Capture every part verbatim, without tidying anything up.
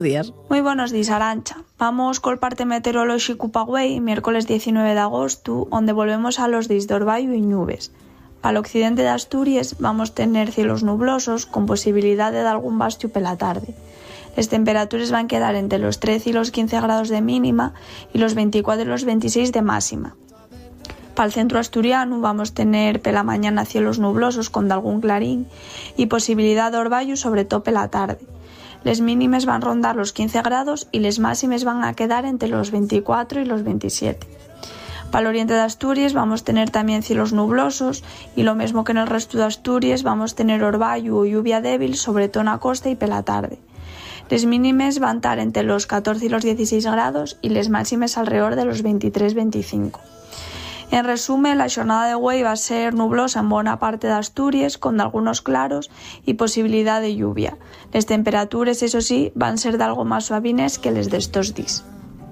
días. Muy buenos días, Arancha. Vamos col parte meteorolóxico pa Güei, miércoles diecinueve de agosto, donde volvemos a los días de orvallo y nubes. Para el occidente de Asturias vamos a tener cielos nublosos con posibilidad de algún bastio pela tarde. Las temperaturas van a quedar entre los trece y los quince grados de mínima y los veinticuatro y los veintiséis de máxima. Para el centro asturiano vamos a tener pela mañana cielos nublosos con algún clarín y posibilidad de orvallo sobre todo pela tarde. Les mínimes van a rondar los quince grados y les máximes van a quedar entre los veinticuatro y los veintisiete. Para el oriente de Asturias vamos a tener también cielos nublosos y lo mismo que en el resto de Asturias vamos a tener orvallo o lluvia débil sobre todo en la costa y pela tarde. Les mínimes van a estar entre los catorce y los dieciséis grados y les máximes alrededor de los veintitrés veinticinco. En resumen, la jornada de Güei va a ser nublosa en buena parte de Asturias, con algunos claros y posibilidad de lluvia. Las temperaturas, eso sí, van a ser de algo más suavines que les de estos días.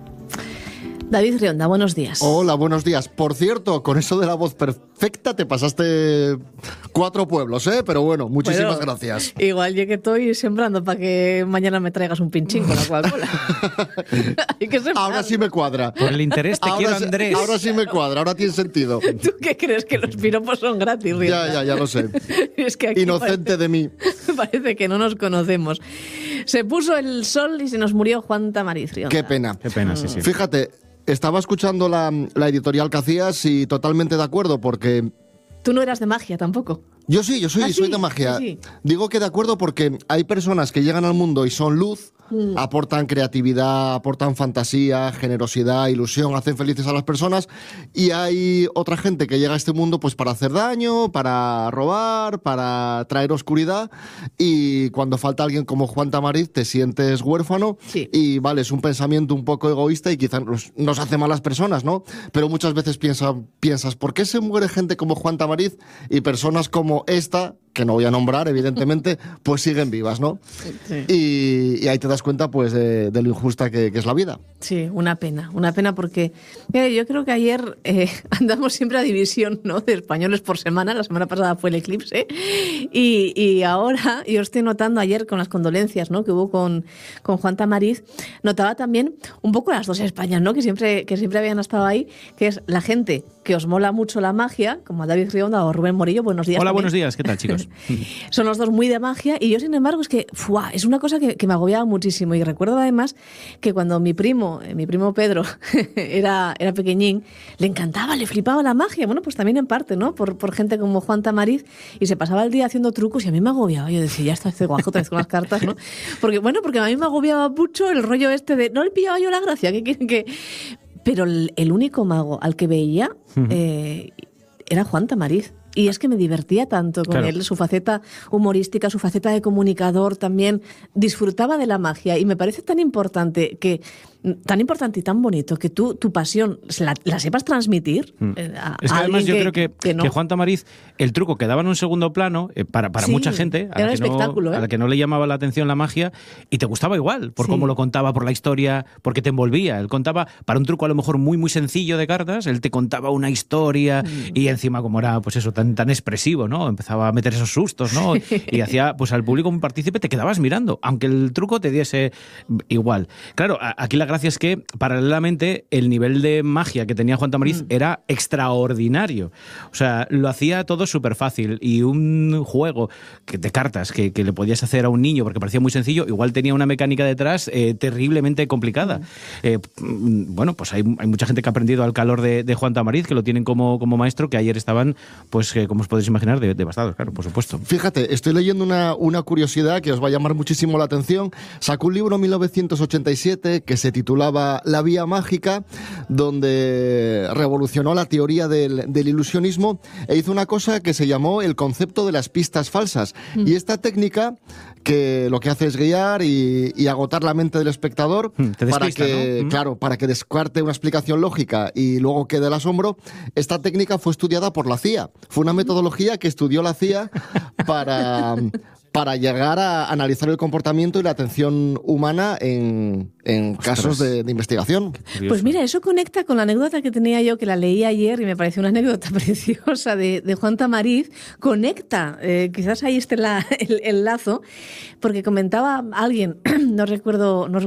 David Rionda, buenos días. Hola, buenos días. Por cierto, con eso de la voz perfecta te pasaste cuatro pueblos, ¿eh? Pero bueno, muchísimas bueno, gracias. Igual yo que estoy sembrando para que mañana me traigas un pinchín con la Coca-Cola. Hay que sembrar. Ahora sí me cuadra. Por el interés te ahora quiero, sí, Andrés. Ahora sí me cuadra, ahora tiene sentido. ¿Tú qué crees? Que los piropos son gratis, Rionda? Ya, ya, ya lo sé. Es que aquí Inocente parece, de mí. Parece que no nos conocemos. Se puso el sol y se nos murió Juan Tamariz, Rionda. Qué pena. Qué pena, sí, sí. Fíjate, estaba escuchando la, la editorial que hacías y totalmente de acuerdo porque... Tú no eras de magia tampoco. Yo sí, yo soy, ¿Ah, sí? soy de magia. ¿Ah, sí? Digo que de acuerdo porque hay personas que llegan al mundo y son luz, mm. aportan creatividad, aportan fantasía, generosidad, ilusión, hacen felices a las personas, y hay otra gente que llega a este mundo pues para hacer daño, para robar, para traer oscuridad, y cuando falta alguien como Juan Tamariz te sientes huérfano, sí. y vale, es un pensamiento un poco egoísta y quizás nos, nos hace malas personas, ¿no? Pero muchas veces piensa, piensas, ¿por qué se muere gente como Juan Tamariz y personas como esta, que no voy a nombrar, evidentemente, pues siguen vivas, ¿no? Sí. Y, y ahí te das cuenta, pues, de, de lo injusta que, que es la vida. Sí, una pena, una pena porque eh, yo creo que ayer eh, andamos siempre a división, ¿no?, de españoles por semana. La semana pasada fue el eclipse y, y ahora yo estoy notando ayer con las condolencias, ¿no?, que hubo con, con Juan Tamariz, notaba también un poco las dos Españas, ¿no?, que siempre, que siempre habían estado ahí, que es la gente que os mola mucho la magia, como a David Rionda o Rubén Morillo. Buenos días. Hola, también. Buenos días, ¿qué tal, chicos? Son los dos muy de magia y yo, sin embargo, es que ¡fua! Es una cosa que, que me agobiaba muchísimo. Y recuerdo además que cuando mi primo, eh, mi primo Pedro, era, era pequeñín, le encantaba, le flipaba la magia. Bueno, pues también en parte, ¿no? Por, por gente como Juan Tamariz, y se pasaba el día haciendo trucos y a mí me agobiaba. Yo decía, ya está este guajo otra vez con las cartas, ¿no? Porque, bueno, porque a mí me agobiaba mucho el rollo este de no le pillaba yo la gracia, que quieren que... Pero el, el único mago al que veía eh, era Juan Tamariz. Y es que me divertía tanto con claro. él, su faceta humorística, su faceta de comunicador también. Disfrutaba de la magia y me parece tan importante que tan importante y tan bonito que tú tu pasión la, la sepas transmitir mm. eh, a, es que a además yo que, creo que, que, no. que Juan Tamariz, el truco quedaba en un segundo plano eh, para, para sí, mucha gente a era la, un que espectáculo, no, ¿eh? a la que no le llamaba la atención la magia y te gustaba igual, por sí. cómo lo contaba, por la historia, porque te envolvía. Él contaba, para un truco a lo mejor muy muy sencillo de cartas, él te contaba una historia mm. y encima como era pues eso tan, tan expresivo, ¿no? Empezaba a meter esos sustos, ¿no? Y hacía pues al público un partícipe, te quedabas mirando, aunque el truco te diese igual. Claro, aquí la gracia es que paralelamente el nivel de magia que tenía Juan Tamariz mm. era extraordinario. O sea, lo hacía todo súper fácil y un juego de cartas que, que le podías hacer a un niño porque parecía muy sencillo, igual tenía una mecánica detrás eh, terriblemente complicada. Mm. Eh, bueno, pues hay, hay mucha gente que ha aprendido al calor de, de Juan Tamariz, que lo tienen como, como maestro, que ayer estaban, pues, eh, como os podéis imaginar, de, devastados, claro, por supuesto. Fíjate, estoy leyendo una, una curiosidad que os va a llamar muchísimo la atención. Sacó un libro en mil novecientos ochenta y siete que se titulaba La Vía Mágica, donde revolucionó la teoría del, del ilusionismo e hizo una cosa que se llamó el concepto de las pistas falsas. Mm. Y esta técnica, que lo que hace es guiar y, y agotar la mente del espectador mm, te despista, para que, ¿no? claro, para que descarte una explicación lógica y luego quede el asombro. Esta técnica fue estudiada por la C I A. Fue una metodología que estudió la C I A para... para llegar a analizar el comportamiento y la atención humana en, en casos de, de investigación. Pues mira, eso conecta con la anécdota que tenía yo, que la leí ayer y me pareció una anécdota preciosa de, de Juan Tamariz. Conecta, eh, quizás ahí esté la, el, el lazo, porque comentaba alguien, no recuerdo... No